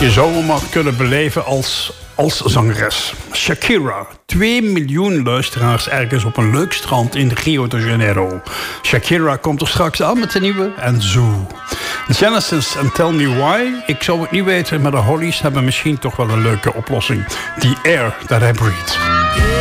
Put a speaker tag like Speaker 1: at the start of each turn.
Speaker 1: Je zou hem maar kunnen beleven als zangeres. Shakira. 2 miljoen luisteraars ergens op een leuk strand in Rio de Janeiro. Shakira komt er straks aan met de nieuwe en Zoo. Genesis en Tell Me Why. Ik zou het niet weten, maar de Hollies hebben misschien toch wel een leuke oplossing. The Air That I Breathe.